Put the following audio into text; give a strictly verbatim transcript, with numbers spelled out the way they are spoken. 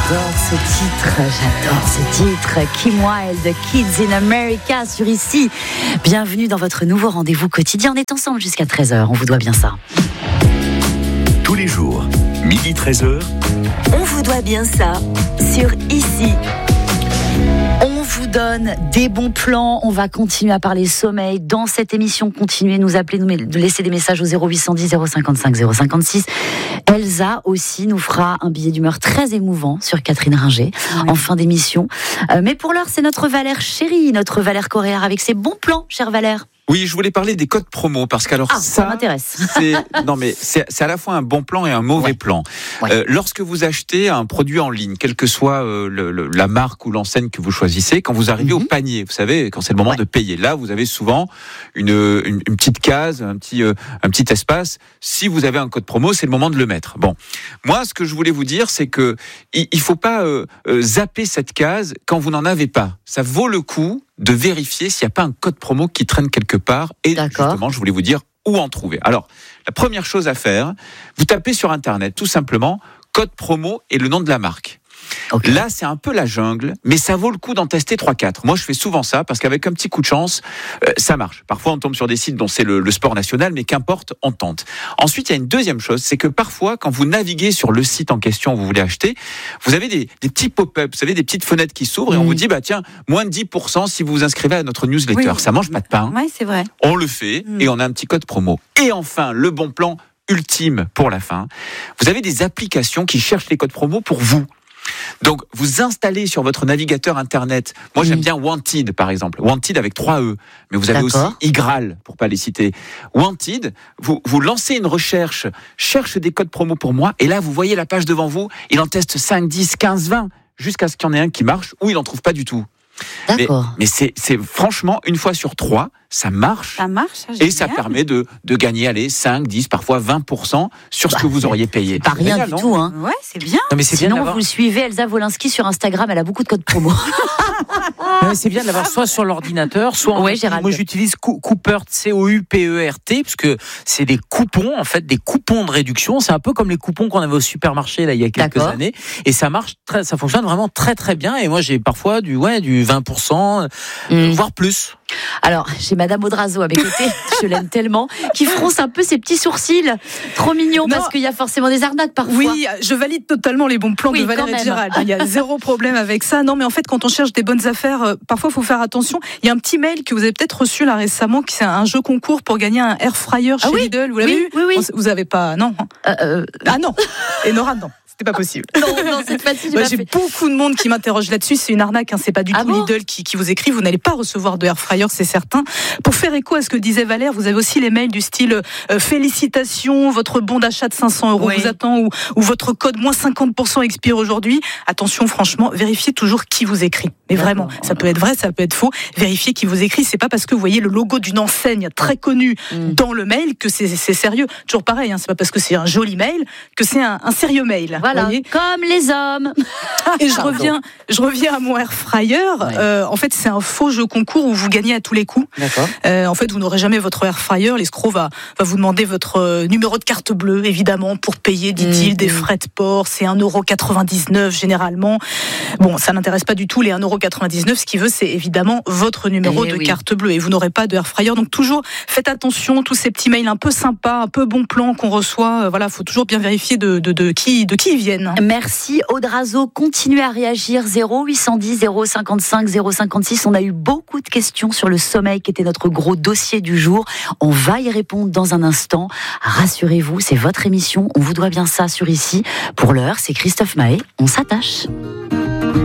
J'adore ce titre, j'adore ce titre. Kim Wilde, Kids in America sur Ici. Bienvenue dans votre nouveau rendez-vous quotidien. On est ensemble jusqu'à treize heures, on vous doit bien ça. Tous les jours, midi treize heures. On vous doit bien ça sur Ici. On vous donne des bons plans. On va continuer à parler sommeil dans cette émission. Continuez de nous appeler, nous laisser des messages au zéro huit cent dix zéro cinquante-cinq zéro cinquante-six. Elsa aussi nous fera un billet d'humeur très émouvant sur Catherine Ringer oui. en fin d'émission. Euh, mais pour l'heure, c'est notre Valère chérie, notre Valère Coréard avec ses bons plans, cher Valère. Oui, je voulais parler des codes promo parce qu'alors ah, ça, ça m'intéresse. C'est, non mais c'est, c'est à la fois un bon plan et un mauvais ouais. plan. Ouais. Euh, lorsque vous achetez un produit en ligne, quelle que soit euh, le, le, la marque ou l'enseigne que vous choisissez, quand vous arrivez mm-hmm. au panier, vous savez, quand c'est le moment ouais. de payer, là vous avez souvent une, une, une petite case, un petit, euh, un petit espace. Si vous avez un code promo, c'est le moment de le mettre. Bon, moi ce que je voulais vous dire, c'est que il, il faut pas euh, euh, zapper cette case quand vous n'en avez pas. Ça vaut le coup de vérifier s'il n'y a pas un code promo qui traîne quelque part. Et D'accord. justement, je voulais vous dire où en trouver. Alors, la première chose à faire, vous tapez sur Internet, tout simplement, code promo et le nom de la marque. Okay. Là, c'est un peu la jungle, mais ça vaut le coup d'en tester trois quatre. Moi, je fais souvent ça, parce qu'avec un petit coup de chance, euh, ça marche. Parfois, on tombe sur des sites dont c'est le, le sport national, mais qu'importe, on tente. Ensuite, il y a une deuxième chose, c'est que parfois, quand vous naviguez sur le site en question où vous voulez acheter, vous avez des, des petits pop-up, vous savez, des petites fenêtres qui s'ouvrent, mmh. et on vous dit, bah tiens, moins de dix pour cent si vous vous inscrivez à notre newsletter. Oui. Ça mange pas de pain. Oui, c'est vrai. On le fait, mmh. et on a un petit code promo. Et enfin, le bon plan ultime pour la fin, vous avez des applications qui cherchent les codes promo pour vous. Donc, vous installez sur votre navigateur internet. Moi, j'aime mmh. bien Wanted, par exemple. Wanted avec trois E. Mais vous avez D'accord. aussi Igral, pour pas les citer. Wanted, vous, vous lancez une recherche, cherche des codes promo pour moi, et là, vous voyez la page devant vous, il en teste cinq, dix, quinze, vingt, jusqu'à ce qu'il y en ait un qui marche, ou il en trouve pas du tout. D'accord. Mais, mais c'est, c'est franchement, une fois sur trois, ça marche. Ça marche, ça, et ça permet de, de gagner, allez, cinq, dix, parfois vingt pour cent sur ce bah, que vous auriez payé. Pas rien génial, du non tout, hein. Ouais, c'est bien. Non, mais c'est Sinon, bien vous suivez Elsa Wolinski sur Instagram, elle a beaucoup de codes promo. Ouais, c'est bien de l'avoir soit sur l'ordinateur, soit en ouais, moi j'utilise Coupert, C O U P E R T, parce que c'est des coupons, en fait, des coupons de réduction. C'est un peu comme les coupons qu'on avait au supermarché là il y a quelques D'accord. années, et ça marche, très, ça fonctionne vraiment très très bien. Et moi j'ai parfois du ouais du vingt pour cent, mmh. voire plus. Alors, j'ai Madame Audrazo à mes côtés, je l'aime tellement, qui fronce un peu ses petits sourcils, trop mignon, parce qu'il y a forcément des arnaques parfois. Oui, je valide totalement les bons plans oui, de Valère et Gérald. Il y a zéro problème avec ça. Non, mais en fait, quand on cherche des bonnes affaires, euh, parfois, il faut faire attention. Il y a un petit mail que vous avez peut-être reçu là récemment, qui c'est un jeu concours pour gagner un air fryer chez ah, oui Lidl. Vous l'avez oui, vu oui, oui. Vous avez pas, non euh, euh... Ah non. Et Nora, non. C'était pas possible. Non, non, cette fois-ci, j'ai, bah, pas j'ai fait. beaucoup de monde qui m'interroge là-dessus. C'est une arnaque, hein. C'est pas du ah tout bon Lidl qui, qui vous écrit. Vous n'allez pas recevoir de air fryer, c'est certain. Pour faire écho à ce que disait Valère, vous avez aussi les mails du style euh, félicitations, votre bon d'achat de cinq cents euros oui. vous attend, ou, ou votre code moins cinquante pour cent expire aujourd'hui. Attention, franchement, vérifiez toujours qui vous écrit. Mais D'accord. vraiment, ça peut être vrai, ça peut être faux. Vérifiez qui vous écrit. C'est pas parce que vous voyez le logo d'une enseigne très connue mmh. dans le mail que c'est, c'est sérieux. Toujours pareil, hein, c'est pas parce que c'est un joli mail que c'est un, un sérieux mail. Voilà, voyez comme les hommes. Et je reviens, je reviens à mon air fryer. Ouais. Euh, en fait, c'est un faux jeu concours où vous gagnez à tous les coups. D'accord. Euh, en fait, vous n'aurez jamais votre air fryer. L'escroc va, va vous demander votre euh, numéro de carte bleue, évidemment, pour payer, dit-il, mmh. des frais de port. C'est un euro quatre-vingt-dix-neuf généralement. Bon, ça n'intéresse pas du tout les un euro quatre-vingt-dix-neuf. Ce qu'il veut, c'est évidemment votre numéro et de oui. carte bleue. Et vous n'aurez pas de air fryer. Donc toujours, faites attention. Tous ces petits mails un peu sympas, un peu bon plan qu'on reçoit. Euh, voilà, faut toujours bien vérifier de, de, de qui, de qui ils viennent. Merci Audrazo, continuez à réagir zéro huit cent dix zéro cinquante-cinq zéro cinquante-six. On a eu beaucoup de questions sur le sommeil qui était notre gros dossier du jour. On va y répondre dans un instant. Rassurez-vous, c'est votre émission. On vous doit bien ça sur Ici. Pour l'heure, c'est Christophe Maé. On s'attache.